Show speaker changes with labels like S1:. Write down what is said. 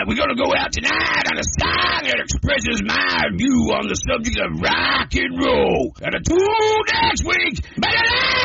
S1: we're going to go out tonight on a song that expresses my view on the subject of rock and roll. And tune next week. Bye.